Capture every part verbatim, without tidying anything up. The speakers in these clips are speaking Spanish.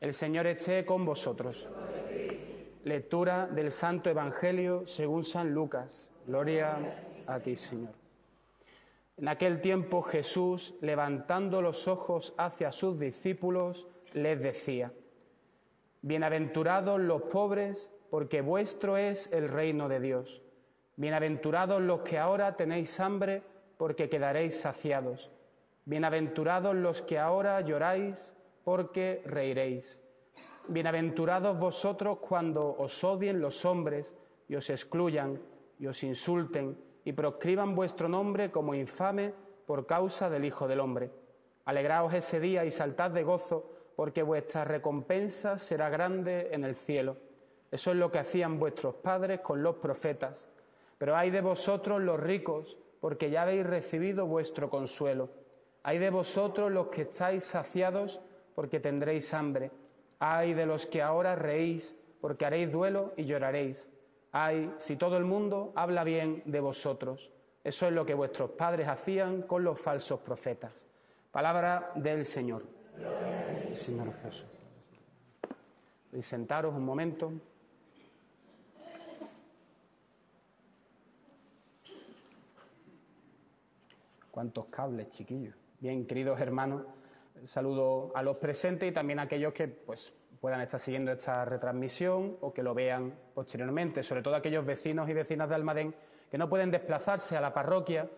El Señor esté con vosotros. Lectura del Santo Evangelio según San Lucas. Gloria a ti, Señor. En aquel tiempo Jesús, levantando los ojos hacia sus discípulos, les decía: Bienaventurados los pobres, porque vuestro es el reino de Dios. Bienaventurados los que ahora tenéis hambre, porque quedaréis saciados. Bienaventurados los que ahora lloráis, porque reiréis. Bienaventurados vosotros cuando os odien los hombres y os excluyan y os insulten y proscriban vuestro nombre como infame por causa del Hijo del Hombre. Alegraos ese día y saltad de gozo, porque vuestra recompensa será grande en el cielo. Eso es lo que hacían vuestros padres con los profetas. Pero ay de vosotros los ricos, porque ya habéis recibido vuestro consuelo. Ay de vosotros los que estáis saciados, porque tendréis hambre. Ay de los que ahora reís, porque haréis duelo y lloraréis. Ay, si todo el mundo habla bien de vosotros. Eso es lo que vuestros padres hacían con los falsos profetas. Palabra del Señor. Señor Jesús. Y sentaros un momento. ¿Cuántos cables, chiquillos? Bien, queridos hermanos, saludo a los presentes y también a aquellos que pues, puedan estar siguiendo esta retransmisión o que lo vean posteriormente, sobre todo aquellos vecinos y vecinas de Almadén que no pueden desplazarse a la parroquia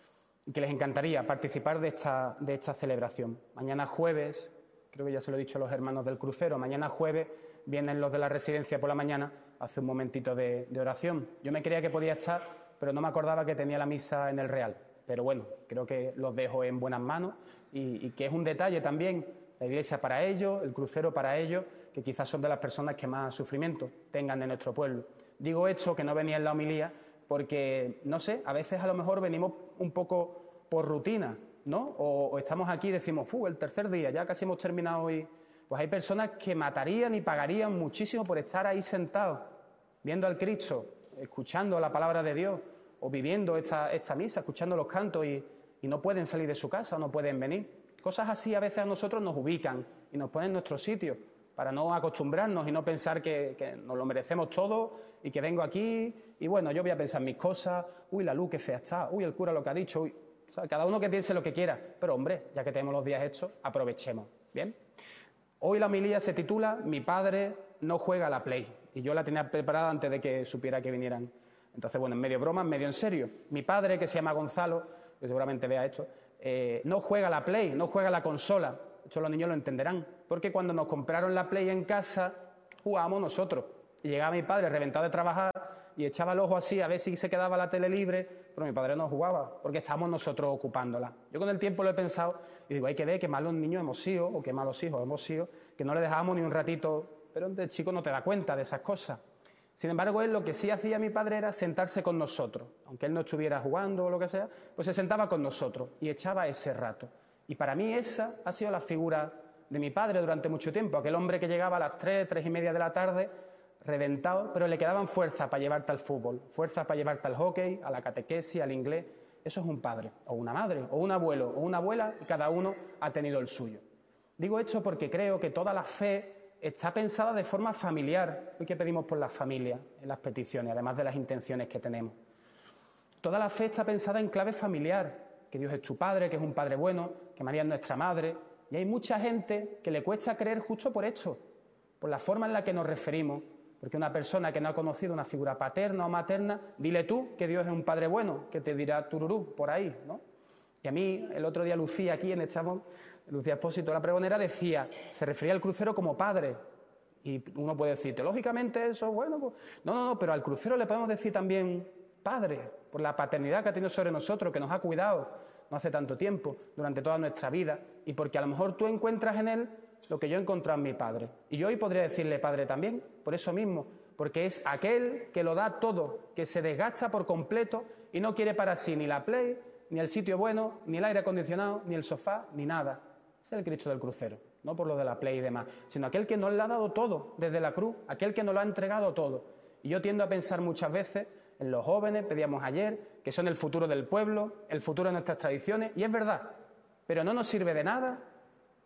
y que les encantaría participar de esta, de esta celebración. Mañana jueves, creo que ya se lo he dicho a los hermanos del crucero, mañana jueves vienen los de la residencia por la mañana a hacer un momentito de, de oración. Yo me creía que podía estar, pero no me acordaba que tenía la misa en el Real. Pero bueno, creo que los dejo en buenas manos y, y que es un detalle también, la iglesia para ellos, el crucero para ellos, que quizás son de las personas que más sufrimiento tengan de nuestro pueblo. Digo esto, que no venía en la homilía, porque, no sé, a veces a lo mejor venimos un poco por rutina, ¿no? O, o estamos aquí y decimos, ¡fu! El tercer día, ya casi hemos terminado hoy. Pues hay personas que matarían y pagarían muchísimo por estar ahí sentados, viendo al Cristo, escuchando la palabra de Dios, o viviendo esta, esta misa, escuchando los cantos y, y no pueden salir de su casa o no pueden venir. Cosas así a veces a nosotros nos ubican y nos ponen en nuestro sitio para no acostumbrarnos y no pensar que, que nos lo merecemos todo y que vengo aquí y bueno, yo voy a pensar mis cosas, uy, la luz qué fea está, uy, el cura lo que ha dicho, uy, o sea, cada uno que piense lo que quiera, pero hombre, ya que tenemos los días hechos, aprovechemos, ¿bien? Hoy la homilía se titula Mi padre no juega a la Play y yo la tenía preparada antes de que supiera que vinieran. Entonces, bueno, en medio broma, en medio en serio. Mi padre, que se llama Gonzalo, que seguramente vea esto, eh, no juega a la Play, no juega a la consola. Esto los niños lo entenderán. Porque cuando nos compraron la Play en casa, jugábamos nosotros. Y llegaba mi padre reventado de trabajar y echaba el ojo así a ver si se quedaba la tele libre, pero mi padre no jugaba, porque estábamos nosotros ocupándola. Yo con el tiempo lo he pensado y digo, hay que ver qué malos niños hemos sido, o qué malos hijos hemos sido, que no le dejábamos ni un ratito, pero el chico no te da cuenta de esas cosas. Sin embargo, él lo que sí hacía mi padre era sentarse con nosotros. Aunque él no estuviera jugando o lo que sea, pues se sentaba con nosotros y echaba ese rato. Y para mí esa ha sido la figura de mi padre durante mucho tiempo. Aquel hombre que llegaba a las tres, tres y media de la tarde, reventado, pero le quedaban fuerzas para llevarte al fútbol, fuerzas para llevarte al hockey, a la catequesis, al inglés. Eso es un padre, o una madre, o un abuelo, o una abuela, y cada uno ha tenido el suyo. Digo esto porque creo que toda la fe está pensada de forma familiar. Hoy que pedimos por las familias, en las peticiones, además de las intenciones que tenemos. Toda la fe está pensada en clave familiar, que Dios es tu Padre, que es un Padre bueno, que María es nuestra Madre. Y hay mucha gente que le cuesta creer justo por esto, por la forma en la que nos referimos. Porque una persona que no ha conocido una figura paterna o materna, dile tú que Dios es un Padre bueno, que te dirá tururú por ahí, ¿no? Y a mí, el otro día Lucía, aquí en Echamón, Lucía Espósito, la pregonera, decía, se refería al crucero como padre. Y uno puede decir, teológicamente eso, bueno, pues... No, no, no, pero al crucero le podemos decir también padre, por la paternidad que ha tenido sobre nosotros, que nos ha cuidado no hace tanto tiempo, durante toda nuestra vida, y porque a lo mejor tú encuentras en él lo que yo he encontrado en mi padre. Y yo hoy podría decirle padre también, por eso mismo, porque es aquel que lo da todo, que se desgasta por completo y no quiere para sí ni la Play, ni el sitio bueno, ni el aire acondicionado, ni el sofá, ni nada. Es el Cristo del crucero, no por lo de la Play y demás, sino aquel que nos lo ha dado todo desde la cruz, aquel que nos lo ha entregado todo. Y yo tiendo a pensar muchas veces en los jóvenes, pedíamos ayer, que son el futuro del pueblo, el futuro de nuestras tradiciones, y es verdad, pero no nos sirve de nada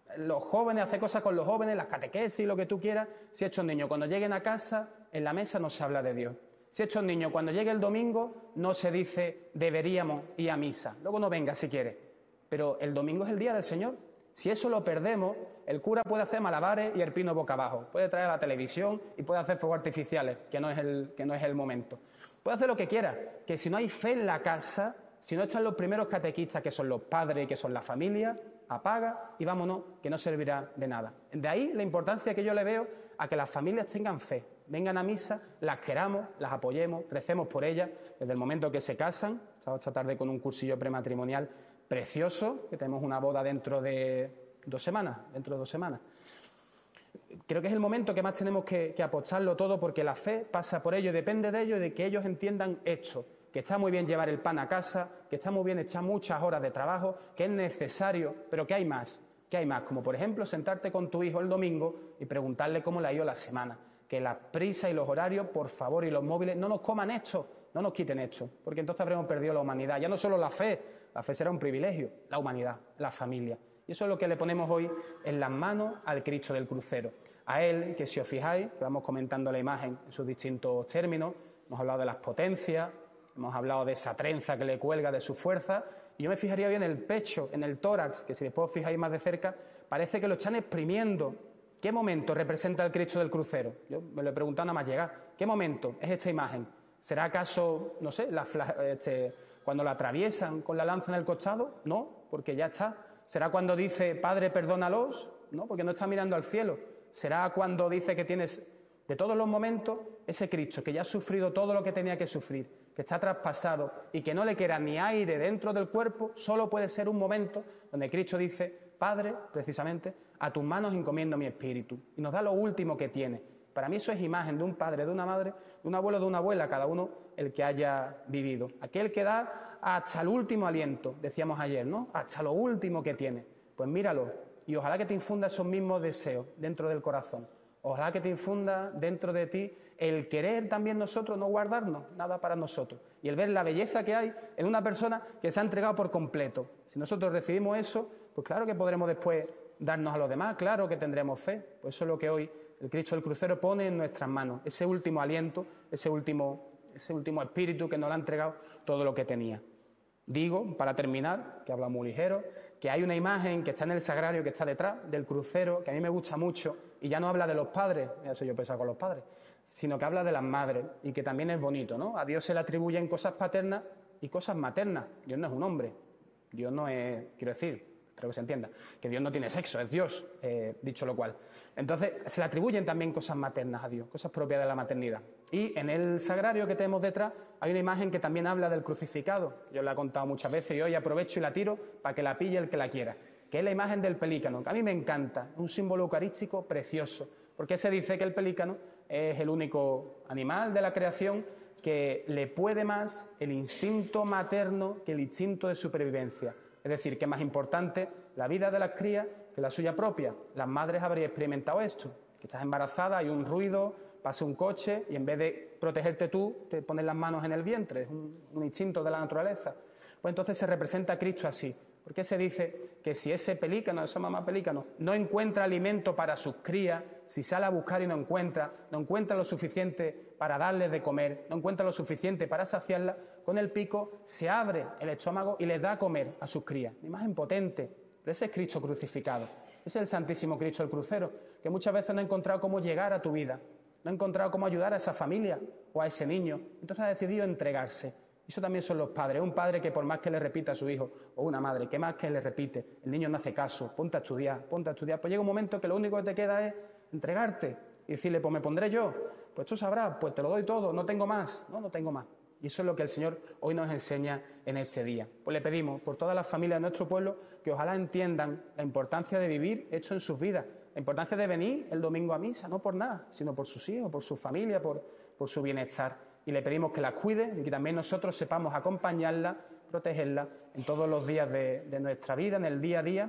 los jóvenes, hacer cosas con los jóvenes, las catequesis, lo que tú quieras. Si estos niños cuando lleguen a casa, en la mesa no se habla de Dios. Si estos niños cuando llegue el domingo no se dice deberíamos ir a misa. Luego no venga si quiere. Pero el domingo es el día del Señor. Si eso lo perdemos, el cura puede hacer malabares y el pino boca abajo. Puede traer a la televisión y puede hacer fuegos artificiales, que no es el, que no es el momento. Puede hacer lo que quiera, que si no hay fe en la casa, si no están los primeros catequistas, que son los padres, que son la familia, apaga y vámonos, que no servirá de nada. De ahí la importancia que yo le veo a que las familias tengan fe, vengan a misa, las queramos, las apoyemos, recemos por ellas, desde el momento que se casan. Estamos esta tarde con un cursillo prematrimonial precioso, que tenemos una boda dentro de dos semanas, dentro de dos semanas. Creo que es el momento que más tenemos que, que apostarlo todo, porque la fe pasa por ello, depende de ello y de que ellos entiendan esto, que está muy bien llevar el pan a casa, que está muy bien echar muchas horas de trabajo, que es necesario, pero que hay más, que hay más, como por ejemplo sentarte con tu hijo el domingo y preguntarle cómo le ha ido la semana, que la prisa y los horarios, por favor, y los móviles, no nos coman esto, no nos quiten esto, porque entonces habremos perdido la humanidad, ya no solo la fe, la fe será un privilegio, la humanidad, la familia. Y eso es lo que le ponemos hoy en las manos al Cristo del crucero. A él, que si os fijáis, vamos comentando la imagen en sus distintos términos, hemos hablado de las potencias, hemos hablado de esa trenza que le cuelga de su fuerza, y yo me fijaría bien en el pecho, en el tórax, que si después os fijáis más de cerca, parece que lo están exprimiendo. ¿Qué momento representa el Cristo del crucero? Yo me lo he preguntado nada más llegar. ¿Qué momento es esta imagen? ¿Será acaso, no sé, la, este, cuando la atraviesan con la lanza en el costado? No, porque ya está. ¿Será cuando dice, Padre, perdónalos? No, porque no está mirando al cielo. ¿Será cuando dice que tienes, de todos los momentos, ese Cristo que ya ha sufrido todo lo que tenía que sufrir, que está traspasado y que no le queda ni aire dentro del cuerpo? Solo puede ser un momento donde Cristo dice, Padre, precisamente, a tus manos encomiendo mi espíritu. Y nos da lo último que tiene. Para mí eso es imagen de un padre, de una madre, de un abuelo, de una abuela, cada uno el que haya vivido. Aquel que da hasta el último aliento, decíamos ayer, ¿no? Hasta lo último que tiene. Pues míralo, y ojalá que te infunda esos mismos deseos dentro del corazón. Ojalá que te infunda dentro de ti el querer también nosotros no guardarnos nada para nosotros. Y el ver la belleza que hay en una persona que se ha entregado por completo. Si nosotros recibimos eso, pues claro que podremos después darnos a los demás, claro que tendremos fe. Pues eso es lo que hoy el Cristo del crucero pone en nuestras manos, ese último aliento, ese último, ese último espíritu que nos ha entregado todo lo que tenía. Digo, para terminar, que habla muy ligero, que hay una imagen que está en el sagrario, que está detrás del crucero, que a mí me gusta mucho, y ya no habla de los padres, ya soy yo pesado con los padres, sino que habla de las madres, y que también es bonito, ¿no? A Dios se le atribuyen cosas paternas y cosas maternas. Dios no es un hombre, Dios no es, quiero decir, espero que se entienda, que Dios no tiene sexo, es Dios, eh, dicho lo cual. Entonces, se le atribuyen también cosas maternas a Dios, cosas propias de la maternidad. Y en el sagrario que tenemos detrás hay una imagen que también habla del crucificado. Yo la he contado muchas veces y hoy aprovecho y la tiro para que la pille el que la quiera, que es la imagen del pelícano, que a mí me encanta, un símbolo eucarístico precioso, porque se dice que el pelícano es el único animal de la creación que le puede más el instinto materno que el instinto de supervivencia. Es decir, que es más importante la vida de las crías que la suya propia. Las madres habréis experimentado esto, que estás embarazada, hay un ruido, pasa un coche y en vez de protegerte tú, te pones las manos en el vientre, es un, un instinto de la naturaleza. Pues entonces se representa a Cristo así, porque se dice que si ese pelícano, esa mamá pelícano, no encuentra alimento para sus crías, si sale a buscar y no encuentra, no encuentra lo suficiente para darles de comer, no encuentra lo suficiente para saciarla, con el pico se abre el estómago y les da a comer a sus crías. Una imagen potente, pero ese es Cristo crucificado, ese es el Santísimo Cristo del crucero, que muchas veces no ha encontrado cómo llegar a tu vida, no ha encontrado cómo ayudar a esa familia o a ese niño, entonces ha decidido entregarse. Eso también son los padres. Un padre que por más que le repita a su hijo, o una madre que más que le repite, el niño no hace caso, ponte a estudiar, ponte a estudiar, pues llega un momento que lo único que te queda es entregarte y decirle, pues me pondré yo, pues tú sabrás, pues te lo doy todo, no tengo más, no, no tengo más. Y eso es lo que el Señor hoy nos enseña en este día. Pues le pedimos por todas las familias de nuestro pueblo que ojalá entiendan la importancia de vivir esto en sus vidas, la importancia de venir el domingo a misa, no por nada, sino por sus hijos, por su familia, por, por su bienestar. Y le pedimos que las cuide y que también nosotros sepamos acompañarla, protegerla en todos los días de, de nuestra vida, en el día a día,